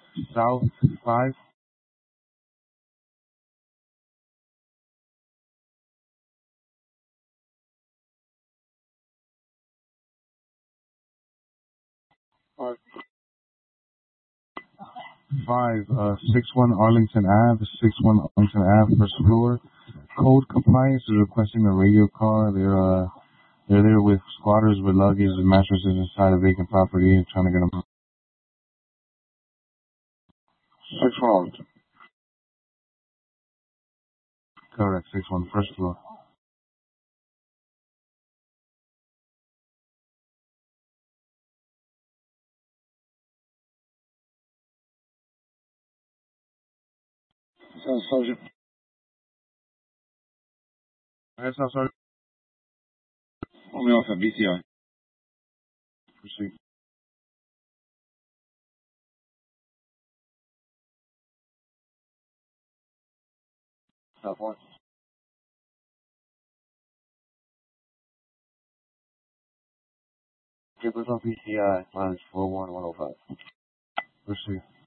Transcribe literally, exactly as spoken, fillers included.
South five. Five. Five, uh, six one Arlington Ave, six one Arlington Ave, first floor. Code compliance is requesting a radio car. They're, uh, they're there with squatters with luggage and mattresses inside a vacant property and trying to get them. Six one Arlington. Correct, six one, first floor. Sounds Sergeant. That's how sorry. On the off at B T I. Proceed. South one. Give us off B T I, mileage four one one oh five. Proceed.